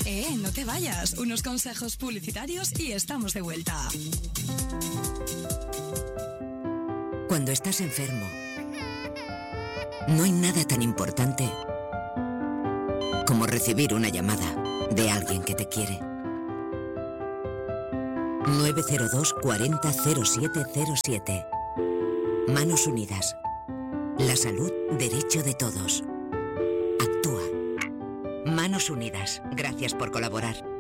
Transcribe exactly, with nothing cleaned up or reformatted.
Eh, no te vayas. Unos consejos publicitarios y estamos de vuelta. Cuando estás enfermo, no hay nada tan importante como recibir una llamada de alguien que te quiere. nueve cero dos cuarenta cero siete cero siete. Manos Unidas. La salud, derecho de todos. Actúa. Manos Unidas. Gracias por colaborar.